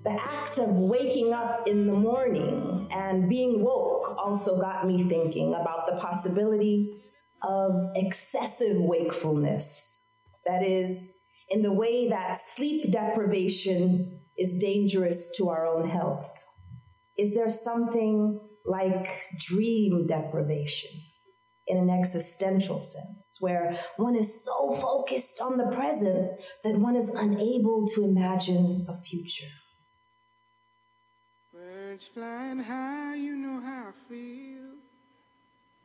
The act of waking up in the morning and being woke also got me thinking about the possibility of excessive wakefulness. That is, in the way that sleep deprivation is dangerous to our own health. Is there something like dream deprivation in an existential sense, where one is so focused on the present that one is unable to imagine a future? Birds flying high, you know how I feel.